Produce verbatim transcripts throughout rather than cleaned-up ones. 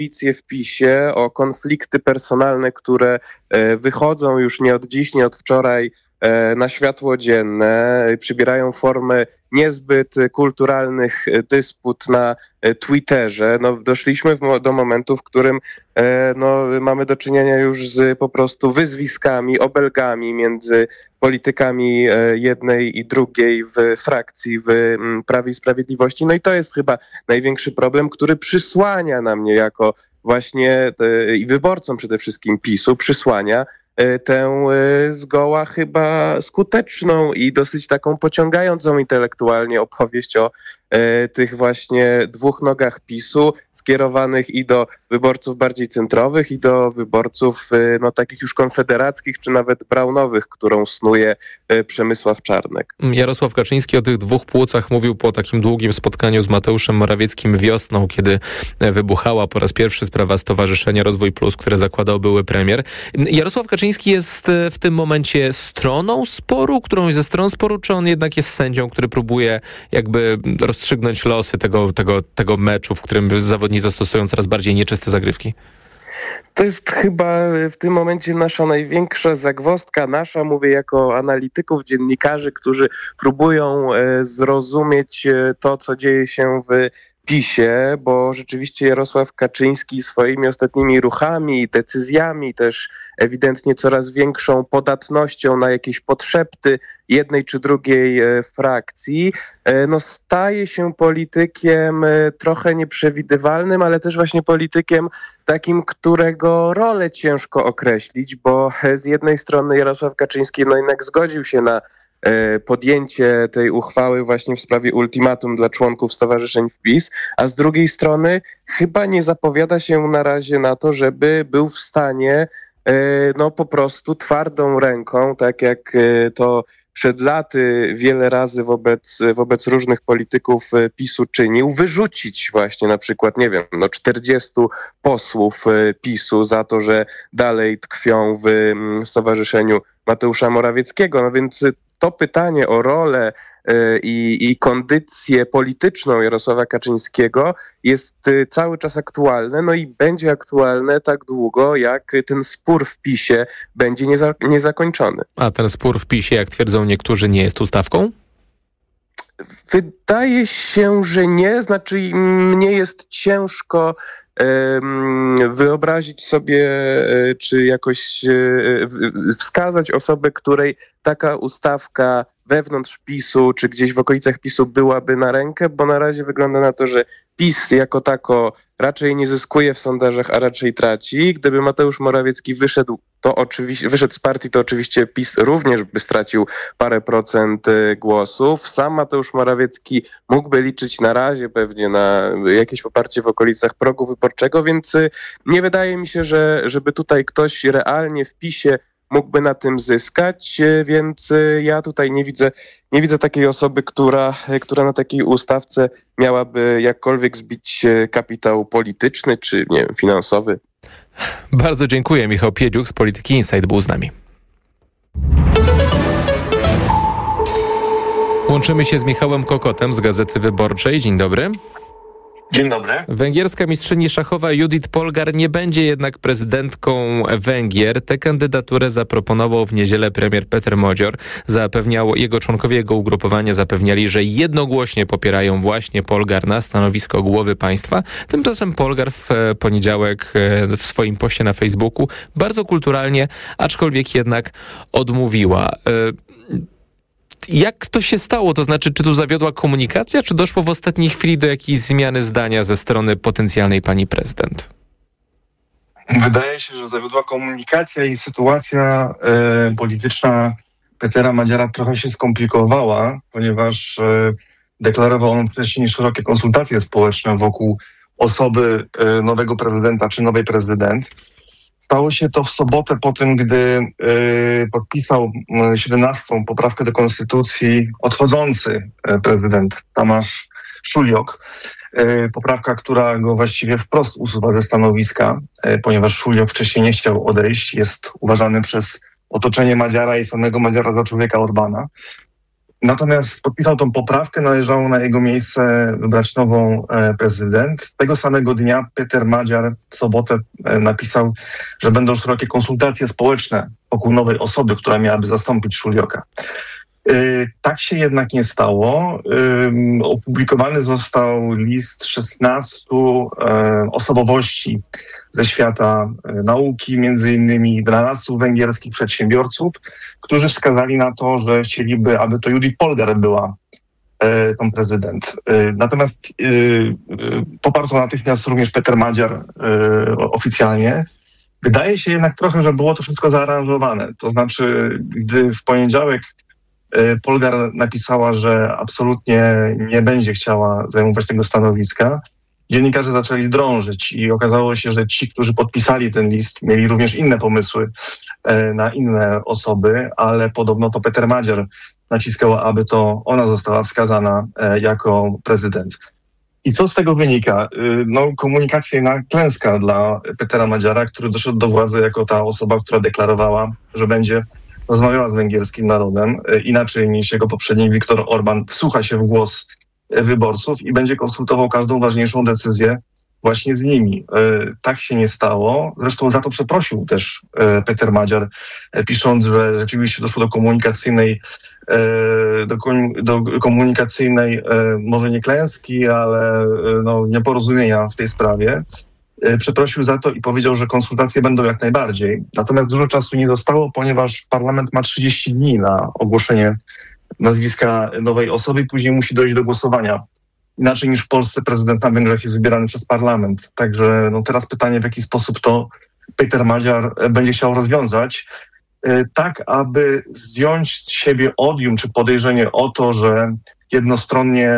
ambicje w PiSie, o konflikty personalne, które wychodzą już nie od dziś, nie od wczoraj na światło dzienne, przybierają formę niezbyt kulturalnych dysput na Twitterze. No, doszliśmy w, do momentu, w którym no, mamy do czynienia już z po prostu wyzwiskami, obelgami między politykami jednej i drugiej w frakcji w Prawie i Sprawiedliwości. No i to jest chyba największy problem, który przysłania na mnie jako właśnie i wyborcom przede wszystkim PiSu, przysłania tę zgoła chyba skuteczną i dosyć taką pociągającą intelektualnie opowieść o e, tych właśnie dwóch nogach PiSu, skierowanych i do wyborców bardziej centrowych, i do wyborców e, no takich już konfederackich, czy nawet braunowych, którą snuje e, Przemysław Czarnek. Jarosław Kaczyński o tych dwóch płucach mówił po takim długim spotkaniu z Mateuszem Morawieckim wiosną, kiedy wybuchała po raz pierwszy sprawa Stowarzyszenia Rozwój Plus, które zakładał były premier. Jarosław Kaczyński jest w tym momencie stroną sporu, którąś ze stron sporu, czy on jednak jest sędzią, który próbuje jakby rozstrzygnąć losy tego, tego, tego meczu, w którym zawodnicy zastosują coraz bardziej nieczyste zagrywki? To jest chyba w tym momencie nasza największa zagwozdka, nasza, mówię jako analityków, dziennikarzy, którzy próbują zrozumieć to, co dzieje się w PiSie, bo rzeczywiście Jarosław Kaczyński swoimi ostatnimi ruchami, decyzjami, też ewidentnie coraz większą podatnością na jakieś podszepty jednej czy drugiej frakcji, no staje się politykiem trochę nieprzewidywalnym, ale też właśnie politykiem takim, którego rolę ciężko określić, bo z jednej strony Jarosław Kaczyński no jednak zgodził się na podjęcie tej uchwały właśnie w sprawie ultimatum dla członków stowarzyszeń w PiS, a z drugiej strony chyba nie zapowiada się na razie na to, żeby był w stanie no po prostu twardą ręką, tak jak to przed laty wiele razy wobec, wobec różnych polityków PiSu czynił, wyrzucić właśnie na przykład, nie wiem, no czterdziestu posłów PiSu za to, że dalej tkwią w stowarzyszeniu Mateusza Morawieckiego. No więc to pytanie o rolę i, i kondycję polityczną Jarosława Kaczyńskiego jest cały czas aktualne, no i będzie aktualne tak długo, jak ten spór w PiSie będzie nieza, niezakończony. A ten spór w PiSie, jak twierdzą niektórzy, nie jest ustawką? Wydaje się, że nie. Znaczy mnie jest ciężko wyobrazić sobie, czy jakoś wskazać osobę, której taka ustawka wewnątrz PiSu, czy gdzieś w okolicach PiSu byłaby na rękę, bo na razie wygląda na to, że PiS jako tako raczej nie zyskuje w sondażach, a raczej traci. Gdyby Mateusz Morawiecki wyszedł, to oczywiście, wyszedł z partii, to oczywiście PiS również by stracił parę procent głosów. Sam Mateusz Morawiecki mógłby liczyć na razie pewnie na jakieś poparcie w okolicach progu wyborczego, więc nie wydaje mi się, że żeby tutaj ktoś realnie w PiSie mógłby na tym zyskać, więc ja tutaj nie widzę, nie widzę takiej osoby, która, która na takiej ustawce miałaby jakkolwiek zbić kapitał polityczny czy nie wiem, finansowy. Bardzo dziękuję. Michał Piedziuk z Polityki Insight był z nami. Łączymy się z Michałem Kokotem z Gazety Wyborczej. Dzień dobry. Dzień dobry. Węgierska mistrzyni szachowa Judith Polgar nie będzie jednak prezydentką Węgier. Tę kandydaturę zaproponował w niedzielę premier Peter Modzior. Zapewniał, jego członkowie jego ugrupowania zapewniali, że jednogłośnie popierają właśnie Polgar na stanowisko głowy państwa. Tymczasem Polgar w poniedziałek w swoim poście na Facebooku bardzo kulturalnie, aczkolwiek jednak odmówiła. Jak to się stało? To znaczy, czy tu zawiodła komunikacja, czy doszło w ostatniej chwili do jakiejś zmiany zdania ze strony potencjalnej pani prezydent? Wydaje się, że zawiodła komunikacja i sytuacja e, polityczna Petera Modziora trochę się skomplikowała, ponieważ e, deklarował on wcześniej szerokie konsultacje społeczne wokół osoby e, nowego prezydenta czy nowej prezydent. Stało się to w sobotę po tym, gdy y, podpisał siedemnastą poprawkę do konstytucji odchodzący prezydent Tamáš Šuliok. Y, poprawka, która go właściwie wprost usuwa ze stanowiska, y, ponieważ Šuliok wcześniej nie chciał odejść. Jest uważany przez otoczenie Modziora i samego Modziora za człowieka Orbána. Natomiast podpisał tą poprawkę, należało na jego miejsce wybrać nową e, prezydent. Tego samego dnia Peter Magyar w sobotę e, napisał, że będą szerokie konsultacje społeczne wokół nowej osoby, która miałaby zastąpić Szulioka. E, tak się jednak nie stało. E, opublikowany został list szesnastu e, osobowości ze świata e, nauki, między innymi wynalazców węgierskich, przedsiębiorców, którzy wskazali na to, że chcieliby, aby to Judith Polgar była e, tą prezydent. E, natomiast e, e, poparł to natychmiast również Peter Magyar e, oficjalnie. Wydaje się jednak trochę, że było to wszystko zaaranżowane. To znaczy, gdy w poniedziałek e, Polgar napisała, że absolutnie nie będzie chciała zajmować tego stanowiska, dziennikarze zaczęli drążyć i okazało się, że ci, którzy podpisali ten list, mieli również inne pomysły e, na inne osoby, ale podobno to Peter Magyar naciskał, aby to ona została wskazana e, jako prezydent. I co z tego wynika? Y, no, komunikacyjna klęska dla Petera Magyara, który doszedł do władzy jako ta osoba, która deklarowała, że będzie rozmawiała z węgierskim narodem, y, inaczej niż jego poprzednik Viktor Orban wsłucha się w głos wyborców i będzie konsultował każdą ważniejszą decyzję właśnie z nimi. Tak się nie stało. Zresztą za to przeprosił też Peter Magyar, pisząc, że rzeczywiście doszło do komunikacyjnej do, do komunikacyjnej może nie klęski, ale no, nieporozumienia w tej sprawie. Przeprosił za to i powiedział, że konsultacje będą jak najbardziej. Natomiast dużo czasu nie zostało, ponieważ parlament ma trzydzieści dni na ogłoszenie nazwiska nowej osoby i później musi dojść do głosowania. Inaczej niż w Polsce prezydent na Węgrzech jest wybierany przez parlament. Także no teraz pytanie, w jaki sposób to Peter Magyar będzie chciał rozwiązać, tak aby zdjąć z siebie odium czy podejrzenie o to, że jednostronnie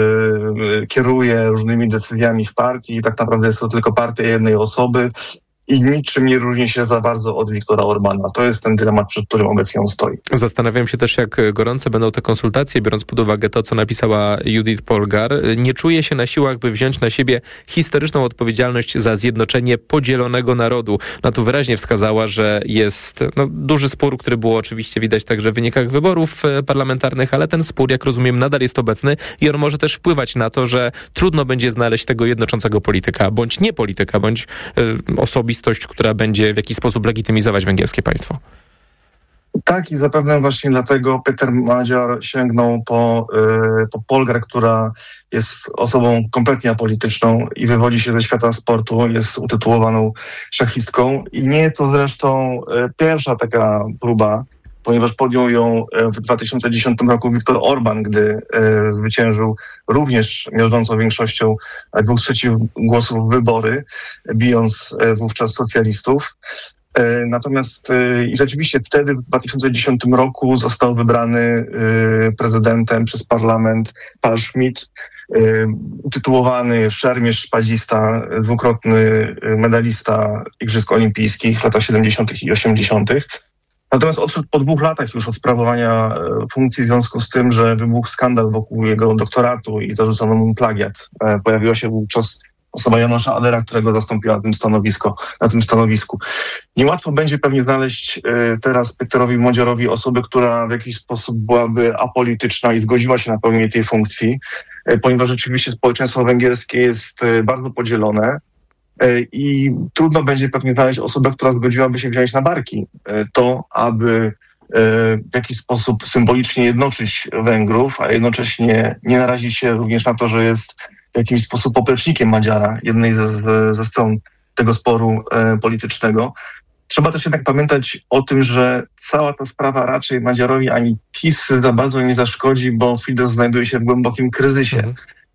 y, kieruje różnymi decyzjami w partii i tak naprawdę jest to tylko partia jednej osoby i niczym nie różni się za bardzo od Viktora Orbana. To jest ten dylemat, przed którym obecnie on stoi. Zastanawiam się też, jak gorące będą te konsultacje, biorąc pod uwagę to, co napisała Judith Polgar. Nie czuje się na siłach, by wziąć na siebie historyczną odpowiedzialność za zjednoczenie podzielonego narodu. No tu wyraźnie wskazała, że jest no, duży spór, który było oczywiście widać także w wynikach wyborów parlamentarnych, ale ten spór, jak rozumiem, nadal jest obecny i on może też wpływać na to, że trudno będzie znaleźć tego jednoczącego polityka, bądź nie polityka, bądź y, osobistość, która będzie w jakiś sposób legitymizować węgierskie państwo. Tak i zapewne właśnie dlatego Peter Magyar sięgnął po, yy, po Polgar, która jest osobą kompletnie apolityczną i wywodzi się ze świata sportu, jest utytułowaną szachistką i nie jest to zresztą yy, pierwsza taka próba, ponieważ podjął ją w dwa tysiące dziesiątym roku Viktor Orban, gdy e, zwyciężył również miażdżącą większością dwóch trzecich głosów wybory, bijąc e, wówczas socjalistów. E, natomiast e, i rzeczywiście wtedy w dwa tysiące dziesiątym roku został wybrany e, prezydentem przez parlament Paul Schmidt, e, utytułowany szermierz szpadzista, dwukrotny medalista Igrzysk Olimpijskich w latach siedemdziesiątych i osiemdziesiątych. Natomiast odszedł po dwóch latach już od sprawowania funkcji w związku z tym, że wybuchł skandal wokół jego doktoratu i zarzucono mu plagiat. Pojawiła się wówczas osoba Janusza Adera, którego zastąpiła na tym, stanowisko, na tym stanowisku. Niełatwo będzie pewnie znaleźć teraz Peterowi Magyarowi osobę, która w jakiś sposób byłaby apolityczna i zgodziła się na pełnienie tej funkcji, ponieważ rzeczywiście społeczeństwo węgierskie jest bardzo podzielone. I trudno będzie pewnie znaleźć osobę, która zgodziłaby się wziąć na barki to, aby w jakiś sposób symbolicznie jednoczyć Węgrów, a jednocześnie nie narazić się również na to, że jest w jakiś sposób poplecznikiem Magyara, jednej ze, ze stron tego sporu politycznego. Trzeba też jednak pamiętać o tym, że cała ta sprawa raczej Magyarowi ani PiS za bardzo nie zaszkodzi, bo Fidesz znajduje się w głębokim kryzysie. Mhm.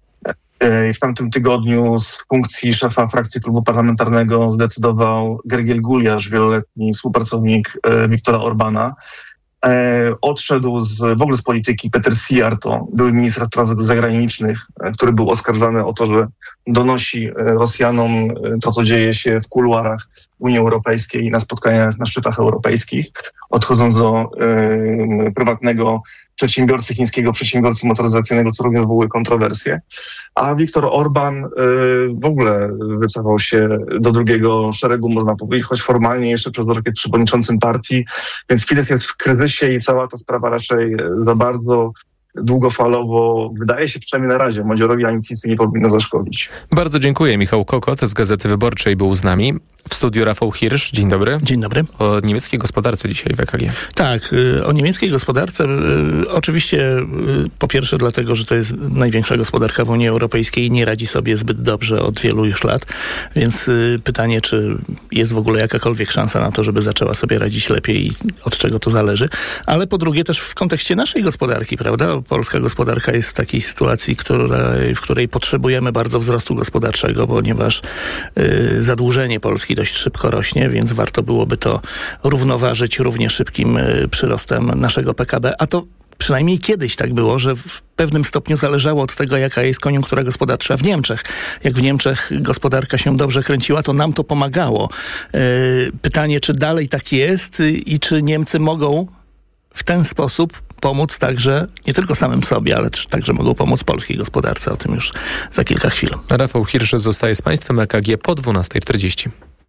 W tamtym tygodniu z funkcji szefa frakcji klubu parlamentarnego zdecydował Gergiel Gulyas, wieloletni współpracownik Viktora Orbana. Odszedł z, w ogóle z polityki Peter Szijjártó, były minister spraw zagranicznych, który był oskarżany o to, że donosi Rosjanom to, co dzieje się w kuluarach Unii Europejskiej i na spotkaniach na szczytach europejskich, odchodząc do y, prywatnego przedsiębiorcy, chińskiego przedsiębiorcy motoryzacyjnego, co również były kontrowersje. A Viktor Orban y, w ogóle wycofał się do drugiego szeregu, można powiedzieć, choć formalnie jeszcze przez rok jest przewodniczącym partii, więc Fidesz jest w kryzysie i cała ta sprawa raczej za bardzo długofalowo, wydaje się przynajmniej na razie, Modziorowi ani nic nie powinno zaszkodzić. Bardzo dziękuję. Michał Kokot z Gazety Wyborczej był z nami. W studiu Rafał Hirsch. Dzień dobry. Dzień dobry. O niemieckiej gospodarce dzisiaj w E K G. Tak, o niemieckiej gospodarce oczywiście po pierwsze dlatego, że to jest największa gospodarka w Unii Europejskiej i nie radzi sobie zbyt dobrze od wielu już lat, więc pytanie, czy jest w ogóle jakakolwiek szansa na to, żeby zaczęła sobie radzić lepiej i od czego to zależy, ale po drugie też w kontekście naszej gospodarki, prawda? Polska gospodarka jest w takiej sytuacji, której, w której potrzebujemy bardzo wzrostu gospodarczego, ponieważ y, zadłużenie Polski dość szybko rośnie, więc warto byłoby to równoważyć równie szybkim y, przyrostem naszego P K B, a to przynajmniej kiedyś tak było, że w pewnym stopniu zależało od tego, jaka jest koniunktura gospodarcza w Niemczech. Jak w Niemczech gospodarka się dobrze kręciła, to nam to pomagało. Y, pytanie, czy dalej tak jest y, i czy Niemcy mogą w ten sposób pomóc także, nie tylko samym sobie, ale także mogą pomóc polskiej gospodarce. O tym już za kilka chwil. Rafał Hirsch zostaje z Państwem. E K G po dwunasta czterdzieści.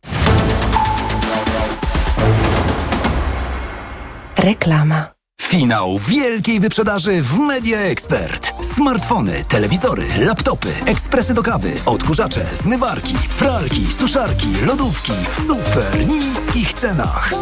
Reklama. Finał wielkiej wyprzedaży w Media Expert. Smartfony, telewizory, laptopy, ekspresy do kawy, odkurzacze, zmywarki, pralki, suszarki, lodówki w super niskich cenach.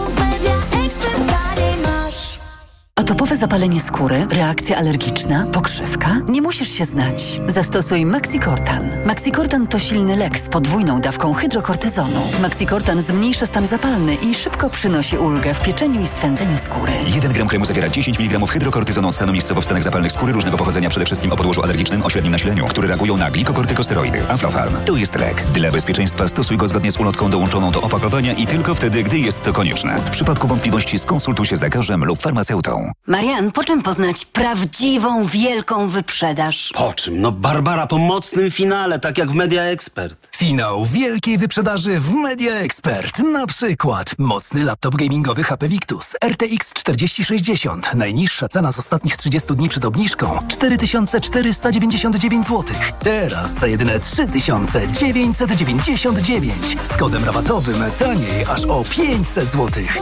Atopowe zapalenie skóry, reakcja alergiczna, pokrzywka? Nie musisz się znać. Zastosuj Maxicortan. Maxicortan to silny lek z podwójną dawką hydrokortyzonu. Maxicortan zmniejsza stan zapalny i szybko przynosi ulgę w pieczeniu i swędzeniu skóry. jeden gram kremu zawiera dziesięć miligramów hydrokortyzonu od stanu miejscowo wstanek zapalnych skóry różnego pochodzenia, przede wszystkim o podłożu alergicznym o średnim nasileniu, które reagują na glikokortykosteroidy. Aflofarm. To jest lek. Dla bezpieczeństwa stosuj go zgodnie z ulotką dołączoną do opakowania i tylko wtedy, gdy jest to konieczne. W przypadku wątpliwości skonsultuj się z lekarzem lub farmaceutą. Marian, po czym poznać prawdziwą, wielką wyprzedaż? Po czym? No Barbara, po mocnym finale, tak jak w Media Expert. Finał wielkiej wyprzedaży w Media Expert. Na przykład mocny laptop gamingowy H P Victus R T X czterdzieści sześćdziesiąt. Najniższa cena z ostatnich trzydziestu dni przed obniżką cztery tysiące czterysta dziewięćdziesiąt dziewięć złotych. Teraz za jedyne trzy tysiące dziewięćset dziewięćdziesiąt dziewięć. Z kodem rabatowym taniej aż o pięćset złotych.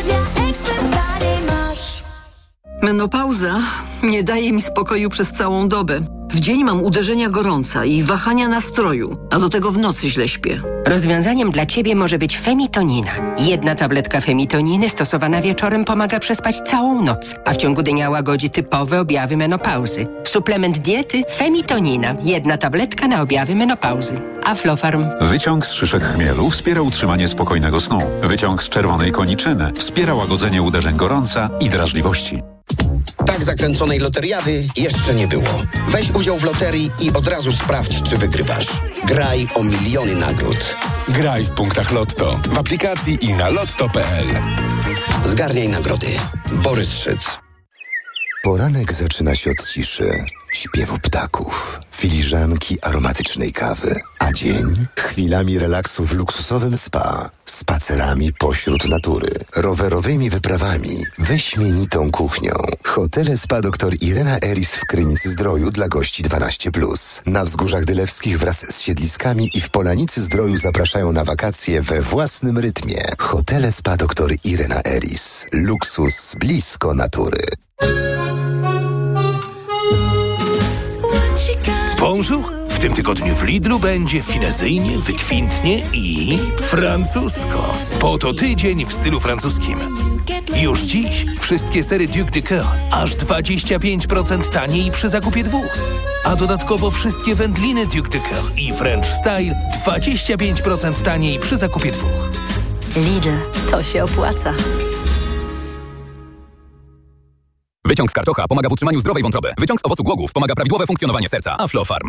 Menopauza nie daje mi spokoju przez całą dobę. W dzień mam uderzenia gorąca i wahania nastroju, a do tego w nocy źle śpię. Rozwiązaniem dla Ciebie może być Femitonina. Jedna tabletka Femitoniny stosowana wieczorem pomaga przespać całą noc, a w ciągu dnia łagodzi typowe objawy menopauzy. Suplement diety Femitonina. Jedna tabletka na objawy menopauzy. Aflofarm. Wyciąg z szyszek chmielu wspiera utrzymanie spokojnego snu. Wyciąg z czerwonej koniczyny wspiera łagodzenie uderzeń gorąca i drażliwości. Tak zakręconej loteriady jeszcze nie było. Weź udział w loterii i od razu sprawdź, czy wygrywasz. Graj o miliony nagród. Graj w punktach Lotto, w aplikacji i na lotto kropka p l. Zgarniaj nagrody. Borys Szyc. Poranek zaczyna się od ciszy, śpiewu ptaków, filiżanki aromatycznej kawy, a dzień chwilami relaksu w luksusowym spa, spacerami pośród natury, rowerowymi wyprawami, wyśmienitą kuchnią. Hotele Spa dr Irena Eris w Krynicy Zdroju dla gości dwanaście plus. Na Wzgórzach Dylewskich wraz z siedliskami i w Polanicy Zdroju zapraszają na wakacje we własnym rytmie. Hotele Spa dr Irena Eris. Luksus blisko natury. Bonjour! W tym tygodniu w Lidlu będzie finezyjnie, wykwintnie i francusko. Po to tydzień w stylu francuskim. Już dziś wszystkie sery Duc de Coeur aż dwadzieścia pięć procent taniej przy zakupie dwóch. A dodatkowo wszystkie wędliny Duc de Coeur i French Style dwadzieścia pięć procent taniej przy zakupie dwóch. Lidl, to się opłaca. Wyciąg z karczocha pomaga w utrzymaniu zdrowej wątroby. Wyciąg z owocu głogów pomaga prawidłowe funkcjonowanie serca. Aflofarm.